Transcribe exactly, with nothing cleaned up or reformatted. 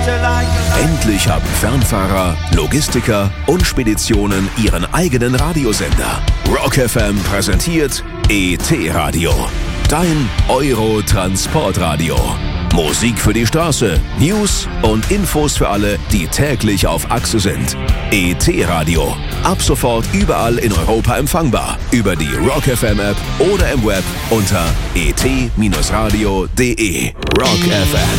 Endlich haben Fernfahrer, Logistiker und Speditionen ihren eigenen Radiosender. Rock F M präsentiert E T-Radio. Dein Euro-Transportradio. Musik für die Straße, News und Infos für alle, die täglich auf Achse sind. E T-Radio. Ab sofort überall in Europa empfangbar. Über die Rock F M App oder im Web unter e t radio punkt de. Rock F M.